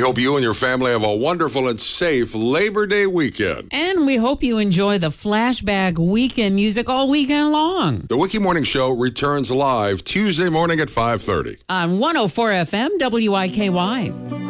hope you and your family have a wonderful and safe Labor Day weekend. And we hope you enjoy the Flashback Weekend music all weekend long. The Wiki Morning Show returns live Tuesday morning at 5:30 on 104 FM WIKY.